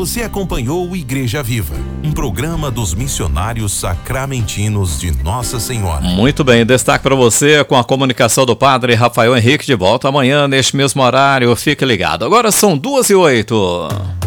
Você acompanhou o Igreja Viva, um programa dos missionários sacramentinos de Nossa Senhora. Muito bem, destaque para você com a comunicação do Padre Rafael Henrique, de volta amanhã neste mesmo horário. Fique ligado. Agora são 2h08.